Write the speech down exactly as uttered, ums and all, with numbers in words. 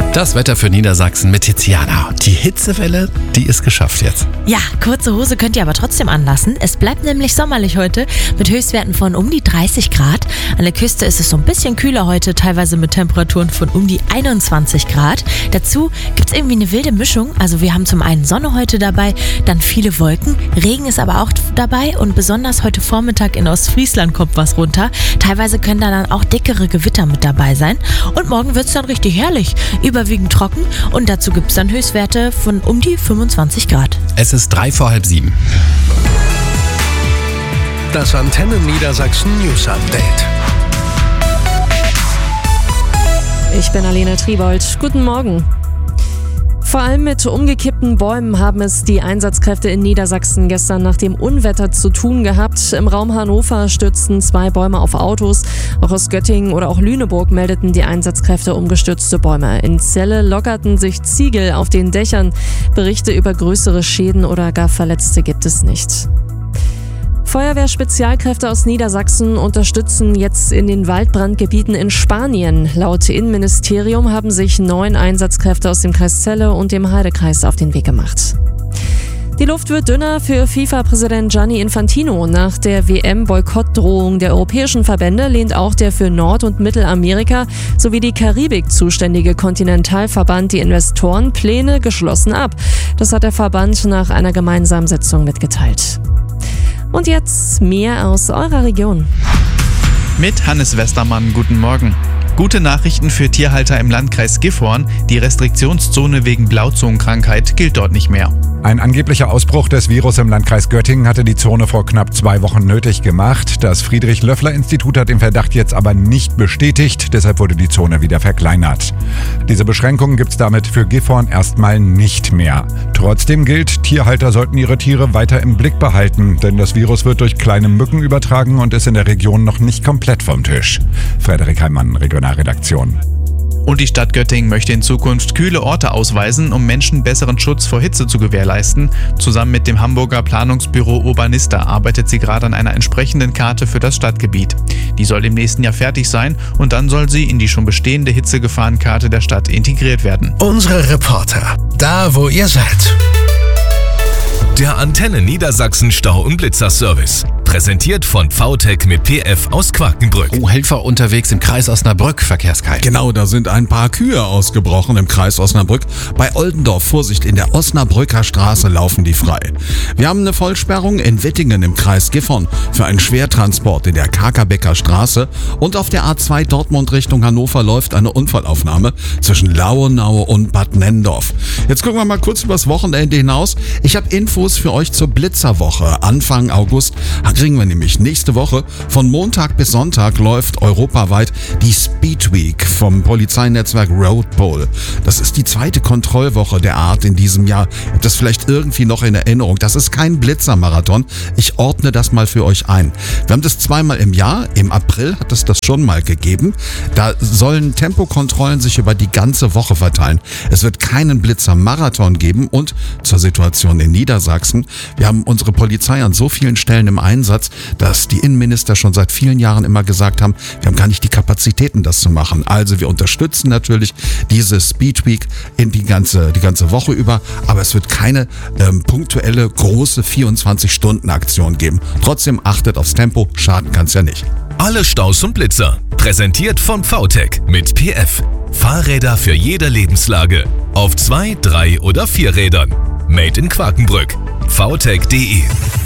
Das Wetter für Niedersachsen mit Tiziana. Die Hitzewelle, die ist geschafft jetzt. Ja, kurze Hose könnt ihr aber trotzdem anlassen. Es bleibt nämlich sommerlich heute mit Höchstwerten von um die dreißig Grad. An der Küste ist es so ein bisschen kühler heute, teilweise mit Temperaturen von um die einundzwanzig Grad. Dazu gibt es irgendwie eine wilde Mischung. Also wir haben zum einen Sonne heute dabei, dann viele Wolken. Regen ist aber auch dabei und besonders heute Vormittag in Ostfriesland kommt was runter. Teilweise können da dann auch dickere Gewitter mit dabei sein. Und morgen wird es dann richtig herrlich. Überwiegend trocken und dazu gibt es dann Höchstwerte von um die fünfundzwanzig Grad. Es ist drei vor halb sieben. Das Antenne Niedersachsen News Update. Ich bin Alena Triebold. Guten Morgen. Vor allem mit umgekippten Bäumen haben es die Einsatzkräfte in Niedersachsen gestern nach dem Unwetter zu tun gehabt. Im Raum Hannover stürzten zwei Bäume auf Autos. Auch aus Göttingen oder auch Lüneburg meldeten die Einsatzkräfte umgestürzte Bäume. In Celle lockerten sich Ziegel auf den Dächern. Berichte über größere Schäden oder gar Verletzte gibt es nicht. Feuerwehrspezialkräfte aus Niedersachsen unterstützen jetzt in den Waldbrandgebieten in Spanien. Laut Innenministerium haben sich neun Einsatzkräfte aus dem Kreis Celle und dem Heidekreis auf den Weg gemacht. Die Luft wird dünner für FIFA-Präsident Gianni Infantino. Nach der W M-Boykottdrohung der europäischen Verbände lehnt auch der für Nord- und Mittelamerika sowie die Karibik zuständige Kontinentalverband die Investorenpläne geschlossen ab. Das hat der Verband nach einer gemeinsamen Sitzung mitgeteilt. Und jetzt mehr aus eurer Region. Mit Hannes Westermann, guten Morgen. Gute Nachrichten für Tierhalter im Landkreis Gifhorn. Die Restriktionszone wegen Blauzungenkrankheit gilt dort nicht mehr. Ein angeblicher Ausbruch des Virus im Landkreis Göttingen hatte die Zone vor knapp zwei Wochen nötig gemacht. Das Friedrich-Löffler-Institut hat den Verdacht jetzt aber nicht bestätigt. Deshalb wurde die Zone wieder verkleinert. Diese Beschränkungen gibt es damit für Gifhorn erstmal nicht mehr. Trotzdem gilt, Tierhalter sollten ihre Tiere weiter im Blick behalten, denn das Virus wird durch kleine Mücken übertragen und ist in der Region noch nicht komplett vom Tisch. Frederik Heimann, Regionalredaktion. Und die Stadt Göttingen möchte in Zukunft kühle Orte ausweisen, um Menschen besseren Schutz vor Hitze zu gewährleisten. Zusammen mit dem Hamburger Planungsbüro Urbanista arbeitet sie gerade an einer entsprechenden Karte für das Stadtgebiet. Die soll im nächsten Jahr fertig sein und dann soll sie in die schon bestehende Hitzegefahrenkarte der Stadt integriert werden. Unsere Reporter, da wo ihr seid. Der Antenne Niedersachsen Stau- und Blitzerservice. Präsentiert von V T E C mit P F aus Quakenbrück. Oh, Helfer unterwegs im Kreis Osnabrück, Verkehrskei. Genau, da sind ein paar Kühe ausgebrochen im Kreis Osnabrück. Bei Oldendorf, Vorsicht, in der Osnabrücker Straße laufen die frei. Wir haben eine Vollsperrung in Wittingen im Kreis Gifhorn für einen Schwertransport in der Kakerbecker Straße. Und auf der A zwei Dortmund Richtung Hannover läuft eine Unfallaufnahme zwischen Lauenau und Bad Nendorf. Jetzt gucken wir mal kurz übers Wochenende hinaus. Ich habe Infos für euch zur Blitzerwoche. Anfang August kriegen wir nämlich nächste Woche. Von Montag bis Sonntag läuft europaweit die Speed Week vom Polizeinetzwerk Roadpol. Das ist die zweite Kontrollwoche der Art in diesem Jahr. Ihr habt das vielleicht irgendwie noch in Erinnerung. Das ist kein Blitzermarathon. Ich ordne das mal für euch ein. Wir haben das zweimal im Jahr. Im April hat es das schon mal gegeben. Da sollen Tempokontrollen sich über die ganze Woche verteilen. Es wird keinen Blitzermarathon geben. Und zur Situation in Niedersachsen. Wir haben unsere Polizei an so vielen Stellen im Einsatz, dass die Innenminister schon seit vielen Jahren immer gesagt haben, wir haben gar nicht die Kapazitäten, das zu machen. Also wir unterstützen natürlich diese Speed Week in die ganze, die ganze Woche über, aber es wird keine ähm, punktuelle, große vierundzwanzig-Stunden-Aktion geben. Trotzdem achtet aufs Tempo, schaden kann es ja nicht. Alle Staus und Blitzer. Präsentiert von V T E C mit P F. Fahrräder für jede Lebenslage. Auf zwei, drei oder vier Rädern. Made in Quakenbrück. V T E C punkt de